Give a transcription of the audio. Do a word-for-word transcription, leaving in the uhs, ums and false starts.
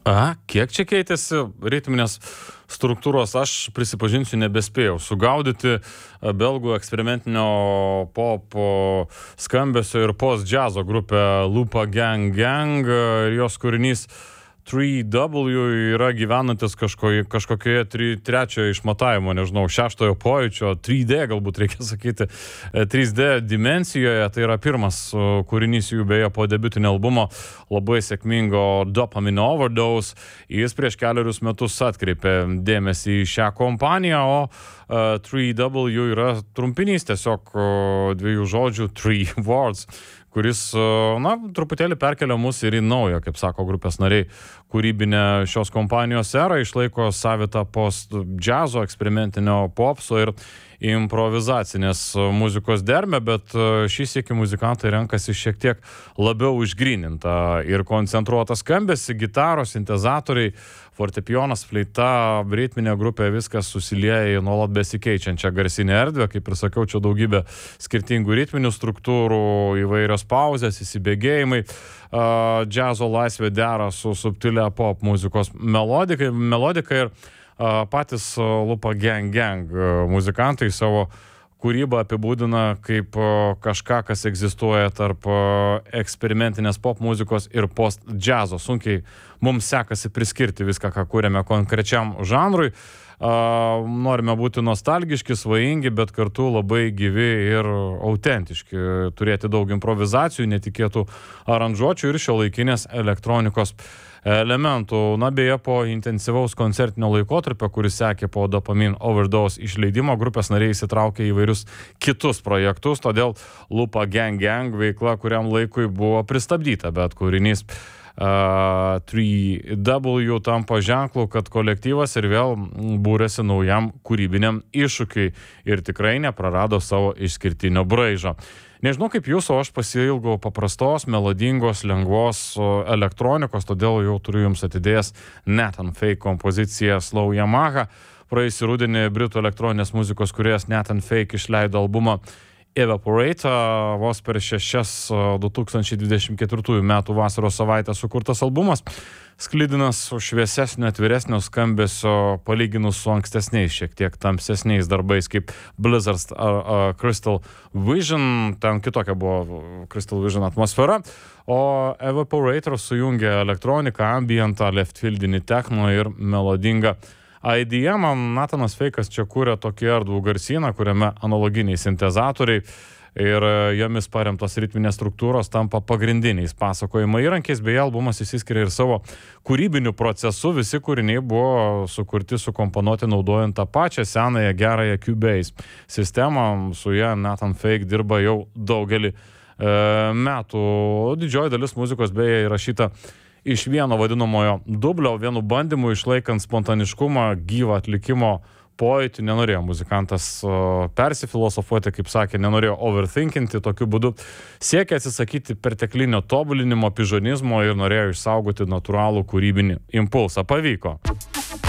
A, kiek čia keitėsi ritminės struktūros, aš prisipažinsiu nebespėjau sugaudyti belgų eksperimentinio pop skambesio ir post-džiazo grupę Lupa Gang Gang ir jos kūrinys trys W yra gyvenantis kažko, kažkokioje tri, trečiojo išmatavimo, nežinau, šeštojo pojūčio, trys D galbūt reikia sakyti, trys D dimensijoje. Tai yra pirmas kūrinys jų beje po debiutinio albumo, labai sėkmingo Dopamine Overdose. Jis prieš keliarius metus atkreipė dėmesį į šią kompaniją, o uh, trys W yra trumpinys tiesiog uh, dviejų žodžių, three words, kuris, na, truputėlį perkelia mus ir į naują, kaip sako grupės nariai, kūrybinę šios kompanijos erą, išlaiko savitą post-džiazo, eksperimentinio popso ir improvizacinės muzikos dermę, bet šį sykį muzikantai renkasi šiek tiek labiau išgrynintą ir koncentruotą skambesį, gitaros, sintezatoriai, fortepijonas, fleita, ritminė grupė, viskas susilieja į nuolat besikeičiančią garsinę erdvę, kaip ir sakiau, čia daugybė skirtingų ritminių struktūrų, įvairios pauzės, įsibėgėjimai, uh, džiazo laisvė dera su subtilia pop muzikos melodika, melodika ir uh, patys uh, Lupa Gang Gang uh, muzikantai savo kūrybą apibūdina kaip kažką, kas egzistuoja tarp eksperimentinės pop muzikos ir post-džiazo. Sunkiai mums sekasi priskirti viską, ką kūrėme konkrečiam žanrui. Norime būti nostalgiški, svajingi, bet kartu labai gyvi ir autentiški. Turėti daug improvizacijų, netikėtų aranžuočių ir šiuolaikinės elektronikos elementų. Na, beje, po intensyvaus koncertinio laikotarpio, kuris sekė po Dopamine Overdose išleidimo, grupės nariai įsitraukė į vairius kitus projektus, todėl Lupa Gang Gang veikla kuriam laikui buvo pristabdyta, bet kūrinys uh, trys W tampa ženklu, kad kolektyvas ir vėl būrėsi naujam kūrybiniam iššūkiui ir tikrai neprarado savo išskirtinio braižo. Nežinau kaip jūs, o aš pasiilgau paprastos, melodingos, lengvos elektronikos, todėl jau turiu jums atidėjęs Nathan Fake kompoziciją Slow Yamaha. Praėjusį rudenį britų elektroninės muzikos kūrėjas Nathan Fake išleido albumą Evaporate, vos per šešias du tūkstančiai dvidešimt ketvirtųjų metų vasaros savaitę sukurtas albumas, sklidinas šviesesnio, atviresnio skambesio palyginus su ankstesniais, šiek tiek tamsesniais darbais kaip Blizzard ar uh, Crystal Vision, ten kitokia buvo Crystal Vision atmosfera, o Evaporator sujungia elektroniką, ambientą, leftfieldinį techno ir melodingą I D M. Nathanas Fake'as čia kūrė tokį erdvų garsyną, kuriame analoginiai sintezatoriai ir jomis paremtos ritminės struktūros tampa pagrindiniais pasakojimo įrankiais, beje, albumas įsiskiria ir savo kūrybiniu procesu, visi kūriniai buvo sukurti, sukomponuoti naudojant tą pačią senąją gerąją Cubase sistemą, su ja Nathan Fake dirba jau daugelį e, metų. Didžioji dalis muzikos beje įrašyta iš vieno vadinamojo dublio, vienu bandymu išlaikant spontaniškumą, gyvą atlikimo pojūtį. Nenorėjo muzikantas uh, persifilosofuoti, kaip sakė, nenorėjo overthinkinti, tokiu būdu siekė atsisakyti perteklinio tobulinimo, pižonizmo ir norėjo išsaugoti natūralų kūrybinį impulsą. Pavyko.